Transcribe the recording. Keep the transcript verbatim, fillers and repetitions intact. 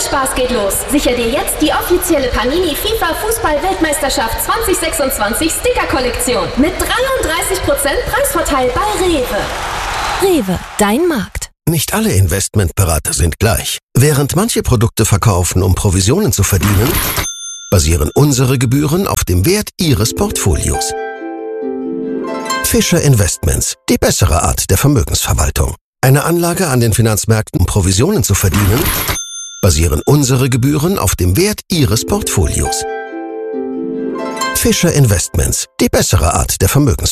Spaß geht los. Sicher dir jetzt die offizielle Panini FIFA Fußball-Weltmeisterschaft zwanzig sechsundzwanzig Sticker-Kollektion mit dreiunddreißig Prozent Preisvorteil bei Rewe. Rewe, dein Markt. Nicht alle Investmentberater sind gleich. Während manche Produkte verkaufen, um Provisionen zu verdienen, basieren unsere Gebühren auf dem Wert Ihres Portfolios. Fischer Investments, die bessere Art der Vermögensverwaltung. Eine Anlage an den Finanzmärkten, um Provisionen zu verdienen, basieren unsere Gebühren auf dem Wert Ihres Portfolios. Fischer Investments, die bessere Art der Vermögensverwaltung.